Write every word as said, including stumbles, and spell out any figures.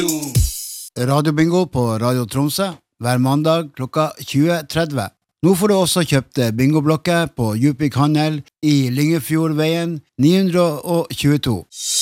Radio Bingo på Radio Tromsø hver mandag klokka tjue tretti. Nå får du også kjøpt bingoblokker på Djupvik Handel i Lyngefjordveien ni hundre tjueto.